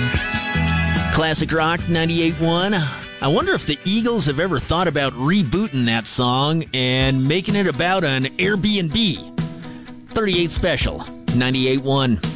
Classic Rock 98.1. I wonder if the Eagles have ever thought about rebooting that song and making it about an Airbnb. 38 Special 98.1.